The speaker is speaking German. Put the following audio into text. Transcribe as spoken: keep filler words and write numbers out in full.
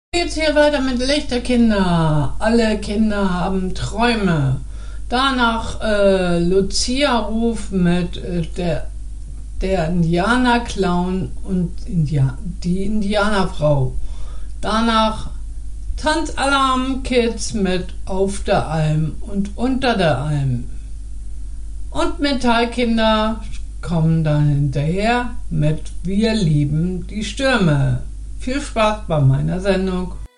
Jetzt hier weiter mit Lichterkinder. Alle Kinder haben Träume. Danach äh, Lucia-Ruf mit äh, der, der Indianer-Clown und India die Indianerfrau. Danach Tanzalarm Kids mit Auf der Alm und Unter der Alm. Und Metallkinder kommen dann hinterher mit Wir lieben die Stürme. Viel Spaß bei meiner Sendung.